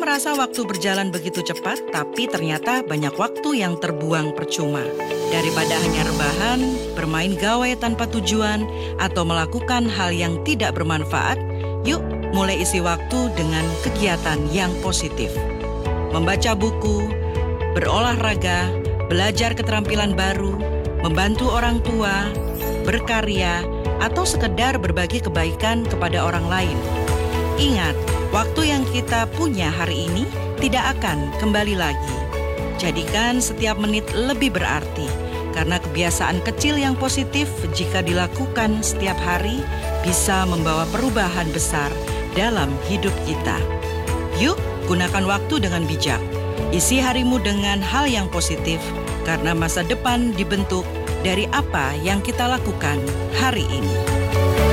merasa waktu berjalan begitu cepat, tapi ternyata banyak waktu yang terbuang percuma. Daripada hanya rebahan, bermain gawai tanpa tujuan, atau melakukan hal yang tidak bermanfaat, yuk mulai isi waktu dengan kegiatan yang positif. Membaca buku, berolahraga, belajar keterampilan baru, membantu orang tua, berkarya, atau sekedar berbagi kebaikan kepada orang lain. Ingat, waktu yang kita punya hari ini tidak akan kembali lagi. Jadikan setiap menit lebih berarti, karena kebiasaan kecil yang positif jika dilakukan setiap hari bisa membawa perubahan besar dalam hidup kita. Yuk, gunakan waktu dengan bijak. Isi harimu dengan hal yang positif, karena masa depan dibentuk dari apa yang kita lakukan hari ini.